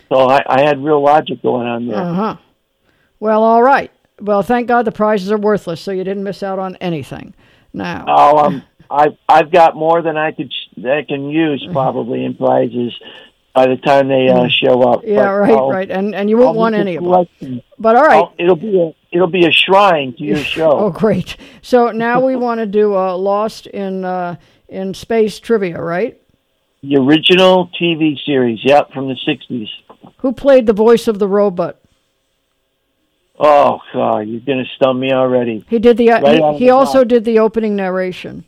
So I had real logic going on there. Uh-huh. Well, all right. Well, thank God the prizes are worthless, so you didn't miss out on anything. Now. Oh, I've got more than I can use probably in prizes by the time they show up. Yeah, right. And you won't want any of them. But all right. It'll be a shrine to your show. Oh, great. So now we want to do Lost in Space trivia, right? The original TV series, yep, from the 60s. Who played the voice of the robot? Oh, God, you're going to stun me already. He did he also did the opening narration.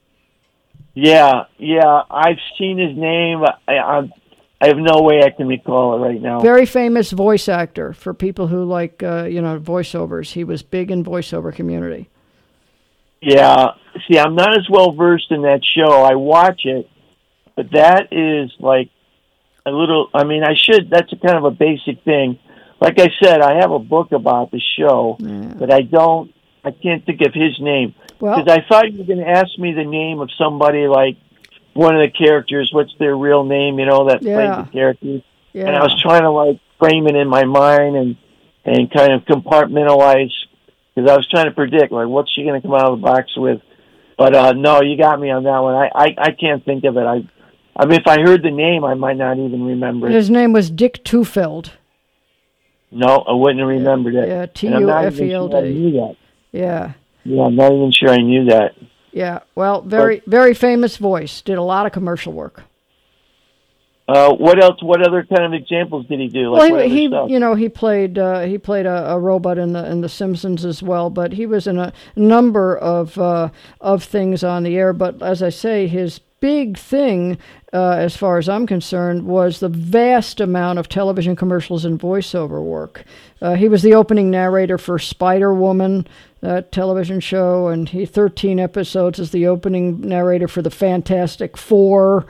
Yeah, I've seen his name. I have no way I can recall it right now. Very famous voice actor for people who like, voiceovers. He was big in voiceover community. Yeah. See, I'm not as well versed in that show. I watch it, but that is like a little, that's a kind of a basic thing. Like I said, I have a book about the show, but I can't think of his name. Because I thought you were going to ask me the name of somebody like one of the characters, what's their real name, that played the characters. Yeah. And I was trying to like frame it in my mind and kind of compartmentalize, because I was trying to predict, like, what's she going to come out of the box with? But no, you got me on that one. I can't think of it. If I heard the name, I might not even remember it. His name was Dick Tufeld. No, I wouldn't have remembered it. Yeah, Tufeld. I knew that. Yeah. Yeah, I'm not even sure I knew that. Yeah, well, very famous voice. Did a lot of commercial work. What else? What other kind of examples did he do? Like he played a robot in the Simpsons as well. But he was in a number of things on the air. But as I say, his big thing, as far as I'm concerned, was the vast amount of television commercials and voiceover work. He was the opening narrator for Spider-Woman, that television show, and 13 episodes as the opening narrator for the Fantastic Four.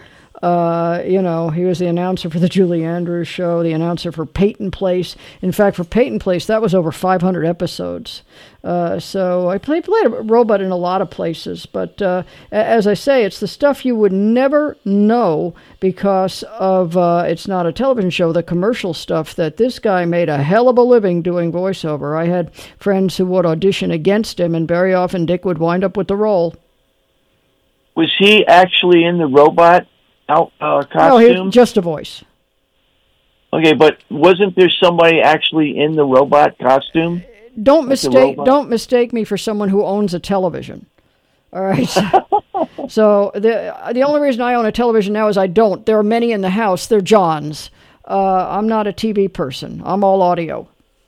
He was the announcer for the Julie Andrews Show, the announcer for Peyton Place. In fact, for Peyton Place, that was over 500 episodes. So I played a robot in a lot of places. But as I say, it's the stuff you would never know because of it's not a television show, the commercial stuff that this guy made a hell of a living doing voiceover. I had friends who would audition against him, and very often Dick would wind up with the role. Was he actually in the robot costume? No, just a voice. Okay, but wasn't there somebody actually in the robot costume? Don't mistake me for someone who owns a television. All right. So the only reason I own a television now is I don't. There are many in the house. They're John's. I'm not a TV person. I'm all audio.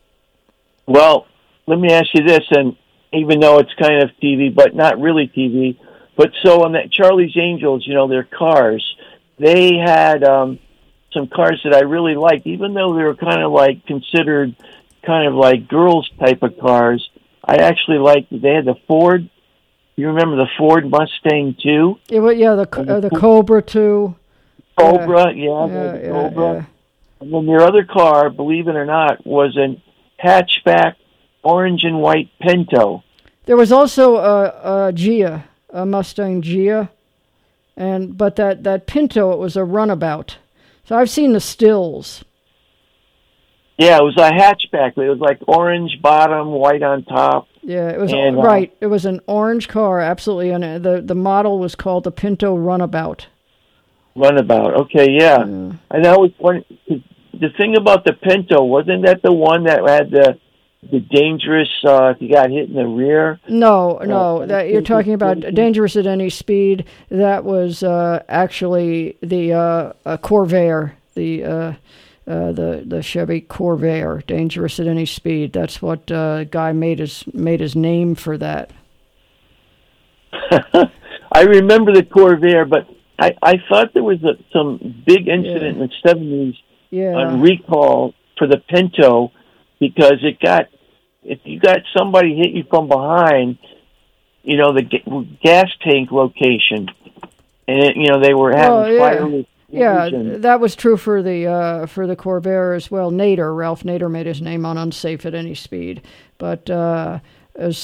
Well, let me ask you this, and even though it's kind of TV, but not really TV, but so on that Charlie's Angels, their cars, they had some cars that I really liked, even though they were kind of like considered kind of like girls type of cars. I actually liked it. They had the Ford. You remember the Ford Mustang 2? The Cobra 2. Cobra, the Cobra. Yeah. And then their other car, believe it or not, was a hatchback orange and white Pinto. There was also a Ghia. A Mustang Ghia, but that Pinto, it was a runabout. So I've seen the stills. Yeah, it was a hatchback. It was like orange bottom, white on top. Yeah, it was right. It was an orange car, absolutely, and the model was called the Pinto Runabout. Runabout, okay, yeah. And that was one. The thing about the Pinto, wasn't that the one that had the dangerous, if you got hit in the rear? No, that you're talking about dangerous at any speed. That was actually the Corvair, the Chevy Corvair, dangerous at any speed. That's what guy made his name for that. I remember the Corvair, but I thought there was some big incident in the 70s on recall for the Pinto, because if you got somebody hit you from behind, the gas tank location, and they were having fire. Yeah, that was true for the Corvair as well. Ralph Nader made his name on unsafe at any speed. But let's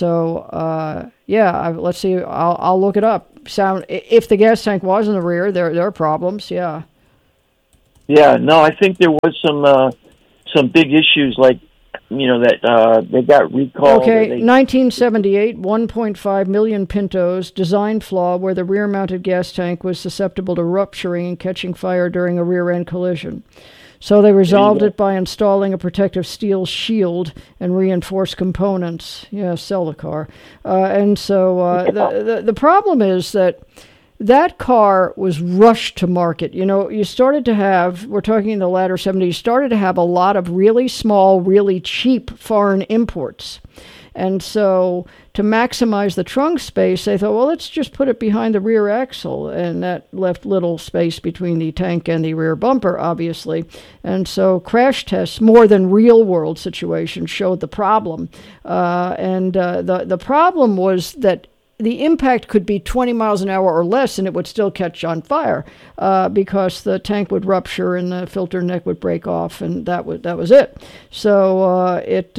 see. I'll look it up. If the gas tank was in the rear, there are problems. Yeah. Yeah, no, I think there was some big issues, like, that they got recalled. Okay, 1978, 1.5 million Pintos, design flaw where the rear-mounted gas tank was susceptible to rupturing and catching fire during a rear-end collision. So they resolved it by installing a protective steel shield and reinforced components. Yeah, sell the car. And so the problem is that car was rushed to market. You started to have, we're talking in the latter 70s, you started to have a lot of really small, really cheap foreign imports. And so to maximize the trunk space, they thought, well, let's just put it behind the rear axle. And that left little space between the tank and the rear bumper, obviously. And so crash tests, more than real-world situations, showed the problem. The problem was that the impact could be 20 miles an hour or less, and it would still catch on fire because the tank would rupture and the filter neck would break off, and that was it. So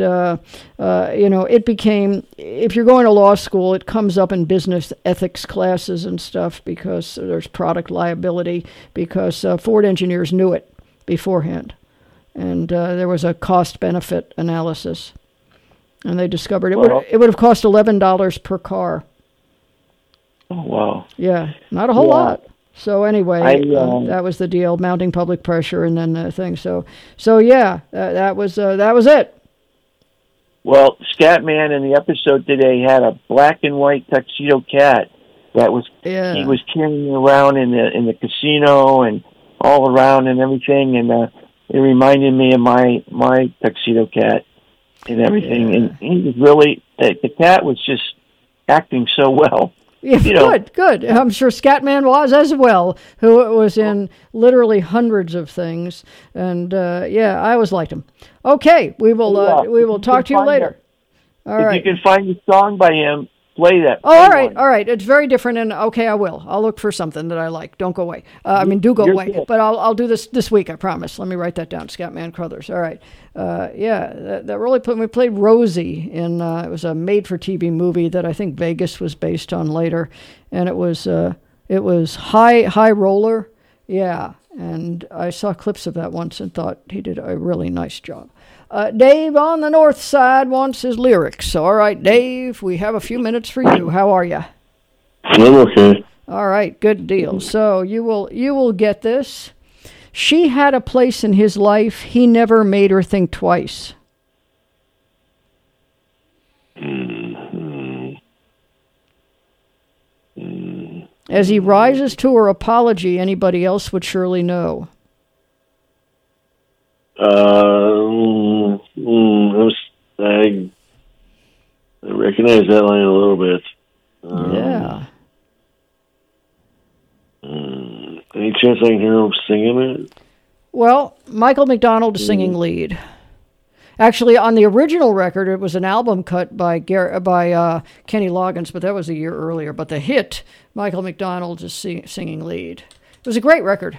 it became, if you're going to law school, it comes up in business ethics classes and stuff because there's product liability, because Ford engineers knew it beforehand, and there was a cost-benefit analysis, and they discovered it would have cost $11 per car. Oh, wow. Yeah, not a whole lot. So anyway, that was the deal, mounting public pressure and then the thing. So yeah, that was it. Well, Scatman in the episode today had a black and white tuxedo cat that he was carrying around in the casino and all around and everything, and it reminded me of my tuxedo cat and everything. Yeah. And he was really, the cat was just acting so well. Yeah, good. I'm sure Scatman was as well, who was in literally hundreds of things. And I always liked him. Okay, we will talk to you later. All right. If you can find a song by him, play that. Oh, all right. It's very different, and okay, I will. I'll look for something that I like. Don't go away. Do go away. Good. But I'll do this week, I promise. Let me write that down, Scatman Crothers. All right. That really we played Rosie in, it was a made-for-TV movie that I think Vegas was based on later, and it was High Roller. Yeah, and I saw clips of that once and thought he did a really nice job. Dave on the north side wants his lyrics. All right, Dave, we have a few minutes for you. How are you? I'm okay. All right, good deal. So you will get this. She had a place in his life. He never made her think twice. As he rises to her apology, anybody else would surely know. I recognize that line a little bit. Yeah. Any chance I can hear him singing it? Well, Michael McDonald is singing lead. Actually, on the original record, it was an album cut by Kenny Loggins, but that was a year earlier. But the hit, Michael McDonald is singing lead. It was a great record.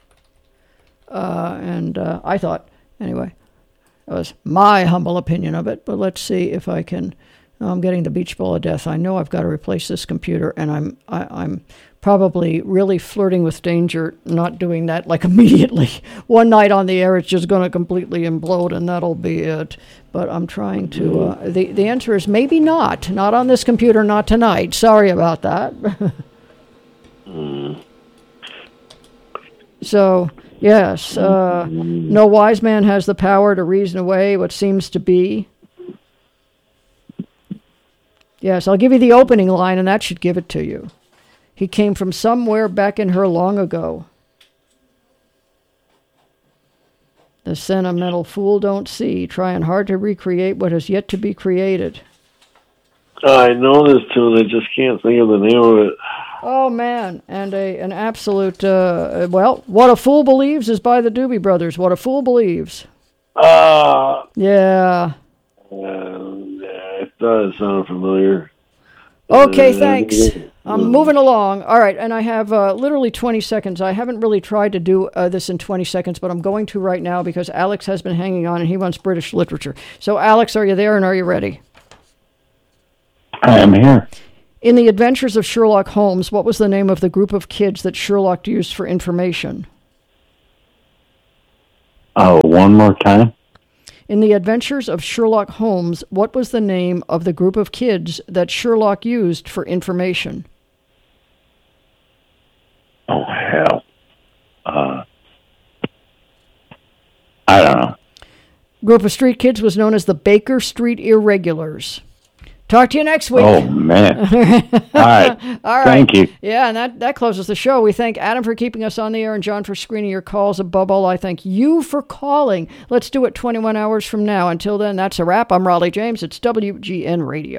I thought, anyway, that was my humble opinion of it. But let's see if I can. I'm getting the beach ball of death. I know I've got to replace this computer, and I'm probably really flirting with danger not doing that like immediately. One night on the air, it's just going to completely implode, and that'll be it. But I'm trying to. The answer is maybe not. Not on this computer, not tonight. Sorry about that. So. Yes, no wise man has the power to reason away what seems to be. Yes, I'll give you the opening line, and that should give it to you. He came from somewhere back in her long ago. The sentimental fool don't see, trying hard to recreate what has yet to be created. I know this tune, I just can't think of the name of it. Oh, man, and an absolute, What a Fool Believes is by the Doobie Brothers. What a Fool Believes. Yeah. I thought it sounded familiar. Okay, thanks. I'm moving along. All right, and I have literally 20 seconds. I haven't really tried to do this in 20 seconds, but I'm going to right now because Alex has been hanging on, and he wants British literature. So, Alex, are you there, and are you ready? I am here. In The Adventures of Sherlock Holmes, what was the name of the group of kids that Sherlock used for information? Oh, one more time? In The Adventures of Sherlock Holmes, what was the name of the group of kids that Sherlock used for information? Oh, hell. I don't know. Group of street kids was known as the Baker Street Irregulars. Talk to you next week. Oh, man. All right. All right. Thank you. Yeah, and that closes the show. We thank Adam for keeping us on the air and John for screening your calls. Above all, I thank you for calling. Let's do it 21 hours from now. Until then, that's a wrap. I'm Raleigh James. It's WGN Radio.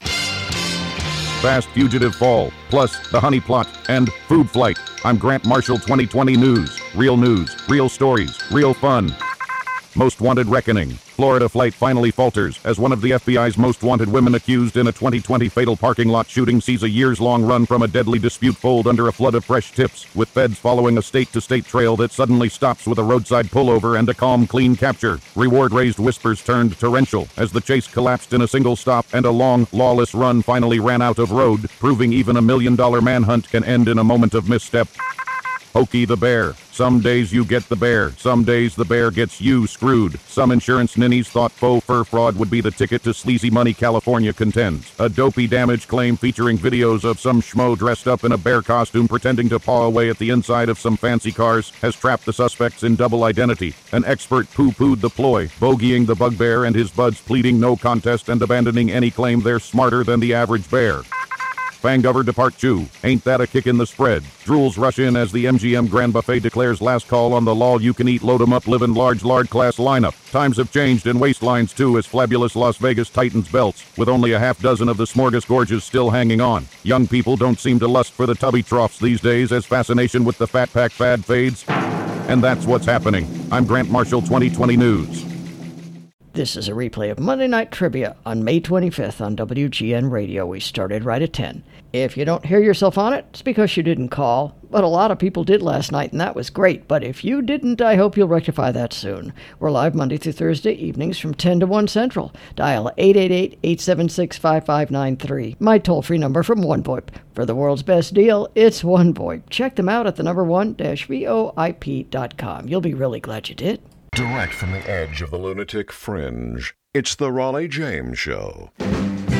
Fast Fugitive Fall, plus The Honey Plot and Food Flight. I'm Grant Marshall, 2020 News, real stories, real fun. Most Wanted Reckoning. Florida flight finally falters as one of the FBI's most wanted women accused in a 2020 fatal parking lot shooting sees a years-long run from a deadly dispute fold under a flood of fresh tips, with feds following a state-to-state trail that suddenly stops with a roadside pullover and a calm, clean capture. Reward-raised whispers turned torrential as the chase collapsed in a single stop and a long, lawless run finally ran out of road, proving even a $1 million manhunt can end in a moment of misstep. Hokey the Bear. Some days you get the bear. Some days the bear gets you screwed. Some insurance ninnies thought faux fur fraud would be the ticket to sleazy money California contends. A dopey damage claim featuring videos of some schmo dressed up in a bear costume pretending to paw away at the inside of some fancy cars has trapped the suspects in double identity. An expert poo-pooed the ploy, bogeying the bugbear and his buds pleading no contest and abandoning any claim they're smarter than the average bear. Fangover depart chew. Ain't that a kick in the spread? Drools rush in as the MGM Grand Buffet declares last call on the all-you-can-eat, load-em-up, live-in large class lineup. Times have changed and waistlines too as flabulous Las Vegas tightens belts, with only a half dozen of the smorgasgorges still hanging on. Young people don't seem to lust for the tubby troughs these days as fascination with the fat pack fad fades. And that's what's happening. I'm Grant Marshall, 2020 News. This is a replay of Monday Night Trivia on May 25th on WGN Radio. We started right at 10. If you don't hear yourself on it, it's because you didn't call. But a lot of people did last night, and that was great. But if you didn't, I hope you'll rectify that soon. We're live Monday through Thursday evenings from 10 to 1 Central. Dial 888-876-5593. My toll-free number from OneVoIP. For the world's best deal, it's OneVoIP. Check them out at the number one-voip.com. You'll be really glad you did. Direct from the edge of the lunatic fringe, it's the Raleigh James Show.